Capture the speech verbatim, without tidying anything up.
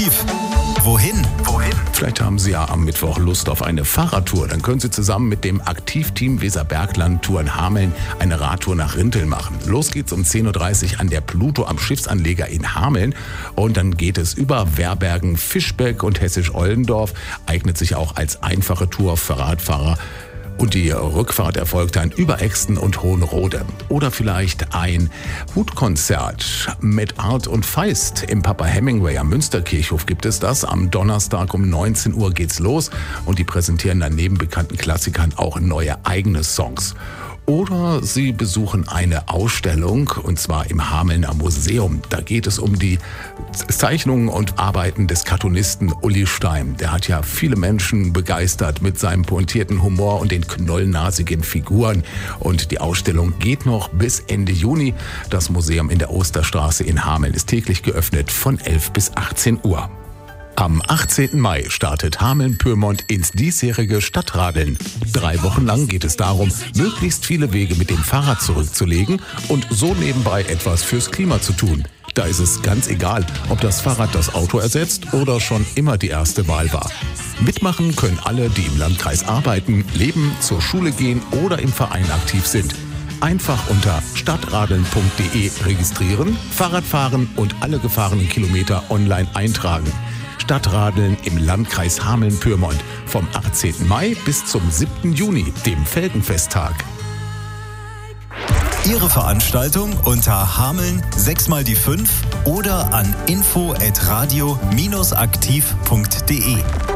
Wohin? Wohin? Vielleicht haben Sie ja am Mittwoch Lust auf eine Fahrradtour. Dann können Sie zusammen mit dem Aktivteam Weserbergland Touren Hameln eine Radtour nach Rinteln machen. Los geht's um zehn Uhr dreißig an der Pluto am Schiffsanleger in Hameln. Und dann geht es über Werbergen, Fischbeck und Hessisch-Oldendorf. Eignet sich auch als einfache Tour für Radfahrer. Und die Rückfahrt erfolgt dann über Exten und Hohenrode. Oder vielleicht ein Hutkonzert mit Art und Feist im Papa Hemingway am Münsterkirchhof gibt es das. Am Donnerstag um neunzehn Uhr geht's los und die präsentieren dann neben bekannten Klassikern auch neue eigene Songs. Oder Sie besuchen eine Ausstellung, und zwar im Hamelner Museum. Da geht es um die Zeichnungen und Arbeiten des Cartoonisten Uli Stein. Der hat ja viele Menschen begeistert mit seinem pointierten Humor und den knollnasigen Figuren. Und die Ausstellung geht noch bis Ende Juni. Das Museum in der Osterstraße in Hameln ist täglich geöffnet von elf bis achtzehn Uhr. Am achtzehnten Mai startet Hameln-Pyrmont ins diesjährige Stadtradeln. Drei Wochen lang geht es darum, möglichst viele Wege mit dem Fahrrad zurückzulegen und so nebenbei etwas fürs Klima zu tun. Da ist es ganz egal, ob das Fahrrad das Auto ersetzt oder schon immer die erste Wahl war. Mitmachen können alle, die im Landkreis arbeiten, leben, zur Schule gehen oder im Verein aktiv sind. Einfach unter stadtradeln punkt de registrieren, Fahrrad fahren und alle gefahrenen Kilometer online eintragen. Stadtradeln im Landkreis Hameln-Pyrmont vom achtzehnten Mai bis zum siebten Juni, dem Felgenfesttag. Ihre Veranstaltung unter Hameln sechs mal die fünf oder an info at radio aktiv punkt de.